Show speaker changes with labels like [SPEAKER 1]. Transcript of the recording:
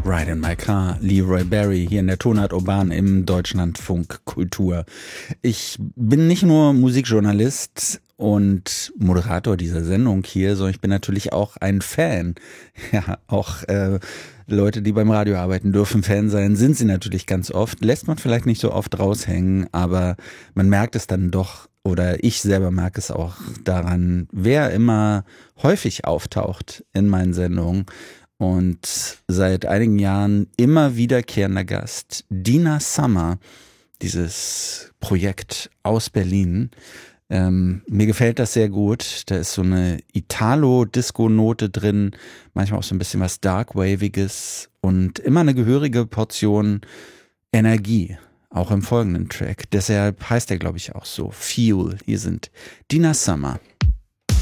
[SPEAKER 1] Ride in My Car, Leroy Barry, hier in der Tonart Urban im Deutschlandfunk Kultur. Ich bin nicht nur Musikjournalist und Moderator dieser Sendung hier, sondern ich bin natürlich auch ein Fan. Ja, auch Leute, die beim Radio arbeiten, dürfen Fan sein, sind sie natürlich ganz oft. Lässt man vielleicht nicht so oft raushängen, aber man merkt es dann doch, oder ich selber merke es auch daran, wer immer häufig auftaucht in meinen Sendungen. Und seit einigen Jahren immer wiederkehrender Gast, Dina Summer, dieses Projekt aus Berlin. Mir gefällt das sehr gut. Da ist so eine Italo-Disco-Note drin, manchmal auch so ein bisschen was Dark-Waviges und immer eine gehörige Portion Energie, auch im folgenden Track. Deshalb heißt er, glaube ich, auch so Fuel. Hier sind Dina Summer.